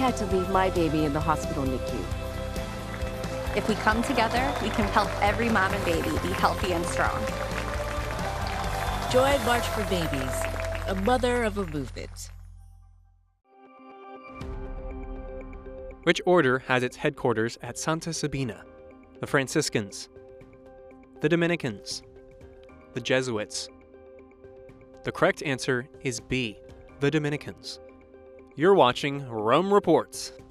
had to leave my baby in the hospital NICU. If we come together, we can help every mom and baby be healthy and strong. Join March for Babies, a mother of a movement. Which order has its headquarters at Santa Sabina? The Franciscans, the Dominicans, the Jesuits? The correct answer is B, the Dominicans. You're watching Rome Reports.